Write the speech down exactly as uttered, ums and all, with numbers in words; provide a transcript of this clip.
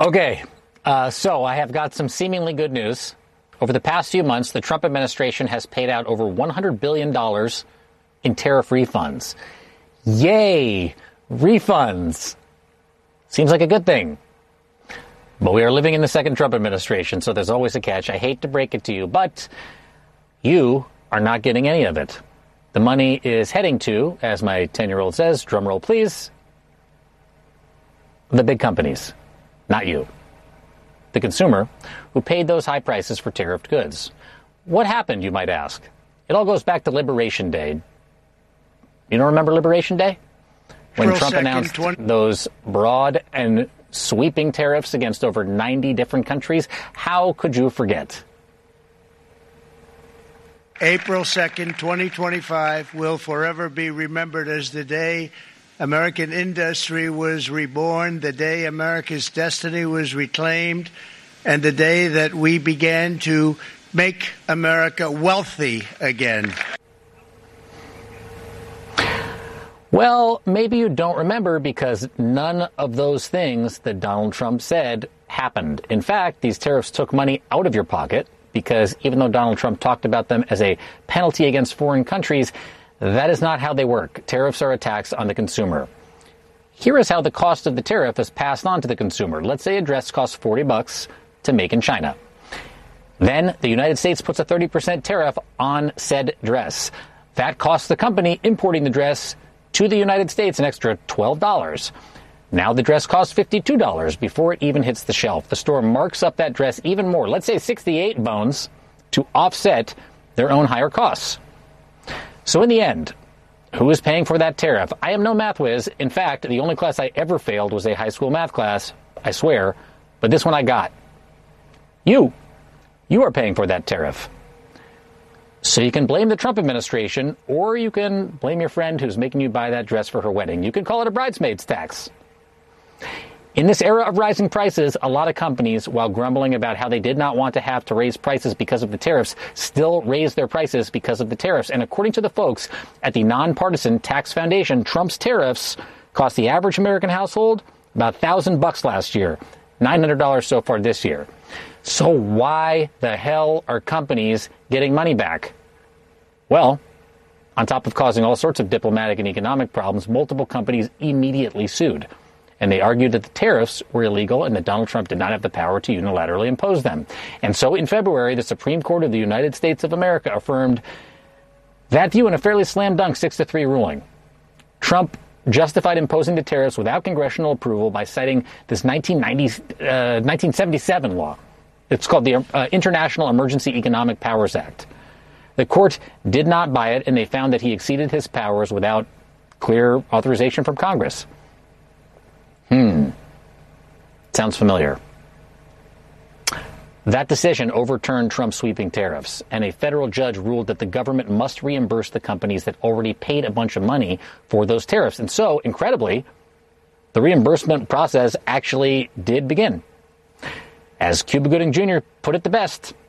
Okay, uh, so I have got some seemingly good news. Over the past few months, the Trump administration has paid out over one hundred billion dollars in tariff refunds. Yay! Refunds! Seems like a good thing. But we are living in the second Trump administration, so there's always a catch. I hate to break it to you, but you are not getting any of it. The money is heading to, as my ten-year-old says, drumroll please, the big companies, not you. The consumer who paid those high prices for tariffed goods. What happened, you might ask? It all goes back to Liberation Day. You don't remember Liberation Day? When April Trump second, announced twenty those broad and sweeping tariffs against over ninety different countries. How could you forget? April second, twenty twenty-five will forever be remembered as the day American industry was reborn, the day America's destiny was reclaimed, and the day that we began to make America wealthy again. Well, maybe you don't remember because none of those things that Donald Trump said happened. In fact, these tariffs took money out of your pocket because even though Donald Trump talked about them as a penalty against foreign countries, that is not how they work. Tariffs are a tax on the consumer. Here is how the cost of the tariff is passed on to the consumer. Let's say a dress costs forty bucks to make in China. Then the United States puts a thirty percent tariff on said dress. That costs the company importing the dress to the United States an extra twelve dollars. Now the dress costs fifty-two dollars before it even hits the shelf. The store marks up that dress even more, let's say sixty-eight bones, to offset their own higher costs. So in the end, who is paying for that tariff? I am no math whiz. In fact, the only class I ever failed was a high school math class, I swear, but this one I got. You. You are paying for that tariff. So you can blame the Trump administration, or you can blame your friend who's making you buy that dress for her wedding. You can call it a bridesmaid's tax. In this era of rising prices, a lot of companies, while grumbling about how they did not want to have to raise prices because of the tariffs, still raise their prices because of the tariffs. And according to the folks at the Nonpartisan Tax Foundation, Trump's tariffs cost the average American household about a thousand bucks last year, nine hundred dollars so far this year. So why the hell are companies getting money back? Well, on top of causing all sorts of diplomatic and economic problems, multiple companies immediately sued. And they argued that the tariffs were illegal and that Donald Trump did not have the power to unilaterally impose them. And so in February, the Supreme Court of the United States of America affirmed that view in a fairly slam dunk six to three ruling. Trump justified imposing the tariffs without congressional approval by citing this nineteen seventy-seven law. It's called the uh, International Emergency Economic Powers Act. The court did not buy it, and they found that he exceeded his powers without clear authorization from Congress. Hmm. Sounds familiar. That decision overturned Trump's sweeping tariffs, and a federal judge ruled that the government must reimburse the companies that already paid a bunch of money for those tariffs. And so, incredibly, the reimbursement process actually did begin. As Cuba Gooding Junior put it the best,